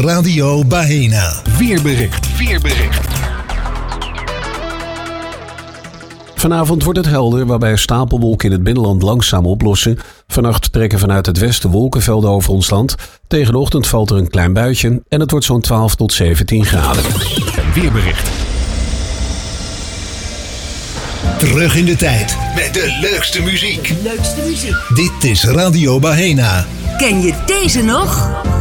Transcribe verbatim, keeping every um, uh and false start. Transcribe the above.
Radio Bahena. Weerbericht. Weerbericht. Vanavond wordt het helder, waarbij stapelwolken in het binnenland langzaam oplossen. Vannacht trekken vanuit het westen wolkenvelden over ons land. Tegen de ochtend valt er een klein buitje en het wordt zo'n twaalf tot zeventien graden. Weerbericht. Terug in de tijd met de leukste muziek. Leukste muziek. Dit is Radio Bahena. Ken je deze nog?